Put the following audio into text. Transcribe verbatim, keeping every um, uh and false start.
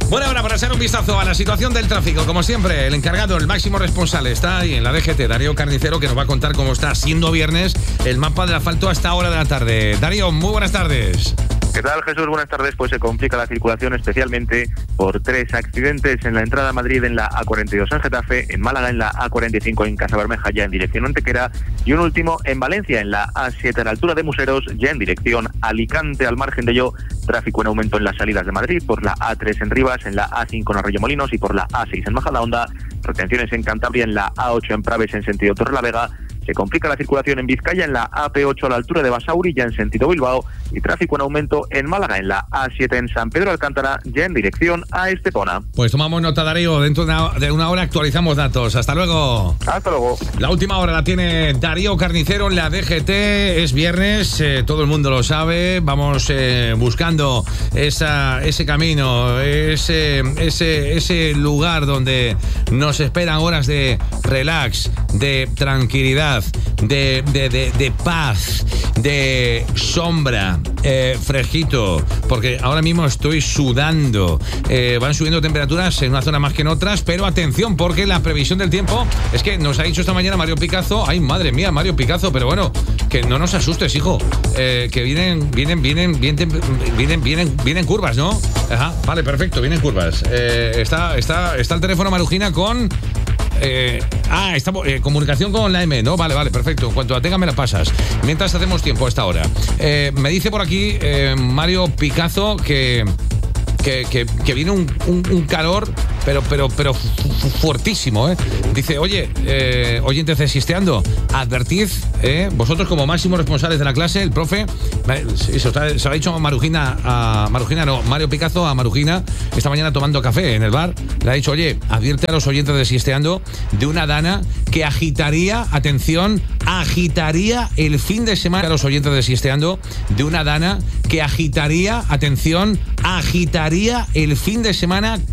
Bueno, ahora para echar un vistazo a la situación del tráfico, como siempre, el encargado, el máximo responsable está ahí en la D G T, Darío Carnicero, que nos va a contar cómo está, siendo viernes, el mapa del asfalto hasta hora de la tarde. Darío, muy buenas tardes. ¿Qué tal, Jesús? Buenas tardes. Pues se complica la circulación especialmente por tres accidentes en la entrada a Madrid en la A cuarenta y dos en Getafe, en Málaga en la A cuarenta y cinco en Casabermeja ya en dirección Antequera y un último en Valencia en la A siete a la altura de Museros ya en dirección Alicante. Al margen de ello, tráfico en aumento en las salidas de Madrid por la A tres en Rivas, en la A cinco en Arroyomolinos y por la A seis en Majadahonda. Retenciones en Cantabria en la A ocho en Praves en sentido Torrelavega. Se complica la circulación en Vizcaya en la A P ocho a la altura de Basauri ya en sentido Bilbao y tráfico en aumento en Málaga en la A siete en San Pedro de Alcántara ya en dirección a Estepona. Pues tomamos nota, Darío. Dentro de una, de una hora actualizamos datos. Hasta luego. Hasta luego. La última hora la tiene Darío Carnicero en la D G T. Es viernes, eh, todo el mundo lo sabe. Vamos eh, buscando esa, ese camino, ese, ese, ese lugar donde nos esperan horas de relax, de tranquilidad, de, de, de, de paz, de sombra, eh, fresquito, porque ahora mismo estoy sudando. Eh, van subiendo temperaturas en una zona más que en otras, pero atención, porque la previsión del tiempo es que nos ha dicho esta mañana Mario Picazo. Ay, madre mía, Mario Picazo, pero bueno, que no nos asustes, hijo, eh, que vienen, vienen, vienen, vienen, vienen, vienen, vienen curvas, ¿no? Ajá, vale, perfecto, vienen curvas. Eh, está, está, está el teléfono Marujina con... Eh, ah, está, eh, comunicación con la M, ¿no? Vale, vale, perfecto. En cuanto la tenga me la pasas. Mientras hacemos tiempo a esta hora. Eh, me dice por aquí eh, Mario Picazo que... Que, que, que viene un, un, un calor, pero pero pero fuertísimo, ¿eh? Dice, oye, eh, oyentes de Sisteando, advertid, ¿eh? Vosotros como máximos responsables de la clase, el profe, se, se lo ha dicho a Marujina, a Marujina, no, Mario Picazo a Marujina, esta mañana tomando café en el bar, le ha dicho, oye, advierte a los oyentes de Sisteando de una dana que agitaría, atención, agitaría el fin de semana a los oyentes de Sisteando de una dana que agitaría, atención, agitaría el fin de semana